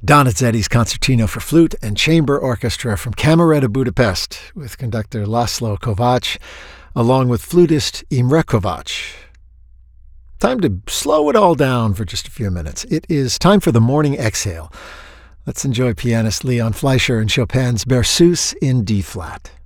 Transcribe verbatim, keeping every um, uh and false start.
Donizetti's Concertino for Flute and Chamber Orchestra from Camerata Budapest with conductor Laszlo Kovács, along with flutist Imre Kovács. Time to slow it all down for just a few minutes. It is time for the morning exhale. Let's enjoy pianist Leon Fleischer and Chopin's Berceuse in D-flat.